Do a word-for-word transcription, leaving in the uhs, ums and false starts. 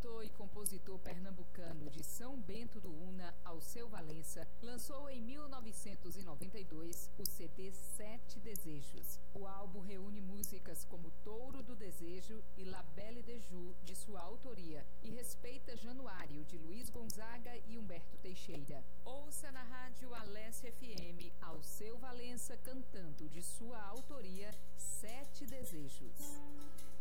cantor e compositor pernambucano de São Bento do Una, Alceu Valença, lançou em mil novecentos e noventa e dois o C D Sete Desejos. O álbum reúne músicas como Touro do Desejo e La Belle de Joux, de sua autoria, e Respeita Januário, de Luiz Gonzaga e Humberto Teixeira. Ouça na rádio Alesse F M Alceu Valença cantando, de sua autoria, Sete Desejos.